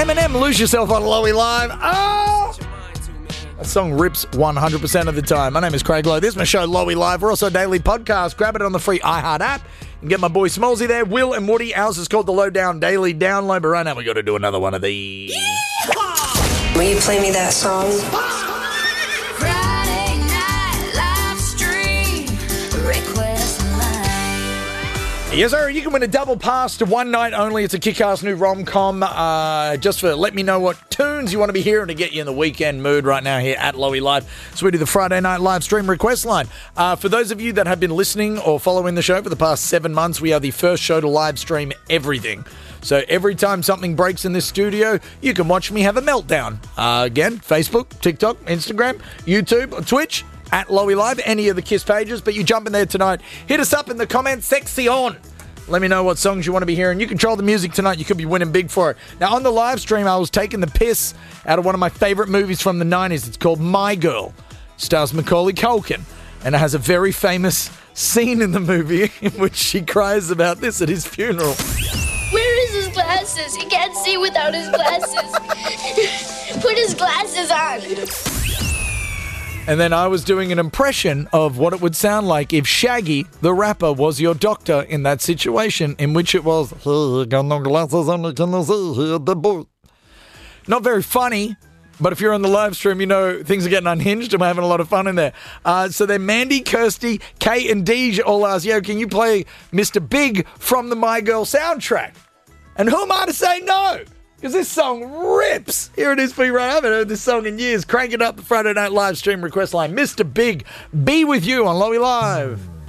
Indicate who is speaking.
Speaker 1: Eminem, Lose Yourself on Lowy Live. Oh! That song rips 100% of the time. My name is Craig Lowe. This is my show, Lowy Live. We're also a daily podcast. Grab it on the free iHeart app. And get my boy Smallsy there. Will and Woody. Ours is called the Lowdown Daily Download. But right now we got to do another one of these.
Speaker 2: Will you play me that song?
Speaker 3: Friday night live stream request line.
Speaker 1: Yes, sir. You can win a double pass to one night only. It's a kick-ass new rom-com. Just for let me know what tunes you want to be hearing to get you in the weekend mood right now here at Lowy Live. So we do the Friday night live stream request line. For those of you that have been listening or following the show for the past 7 months, we are the first show to live stream everything. So every time something breaks in this studio, you can watch me have a meltdown. Again, Facebook, TikTok, Instagram, YouTube, Twitch, at Lowy Live, any of the KISS pages. But you jump in there tonight. Hit us up in the comments section. Let me know what songs you want to be hearing. You control the music tonight. You could be winning big for it. Now, on the live stream, I was taking the piss out of one of my favorite movies from the 90s. It's called My Girl. Stars Macaulay Culkin. And it has a very famous scene in the movie in which she cries about this at his funeral.
Speaker 4: Where is his glasses? He can't see without his glasses. Put his glasses on.
Speaker 1: And then I was doing an impression of what it would sound like if Shaggy, the rapper, was your doctor in that situation, in which it was, "Hey, got no glasses on, can I see here the boot?" Not very funny, but if you're on the live stream, you know things are getting unhinged and we're having a lot of fun in there. So then Mandy, Kirsty, Kate, and Deej all asked, "Yo, can you play Mr. Big from the My Girl soundtrack?" And who am I to say no? Because this song rips. Here it is for you right. I haven't heard this song in years. Crank it up, the Friday Night Live stream request line. Mr. Big, Be With You on Lowy Live.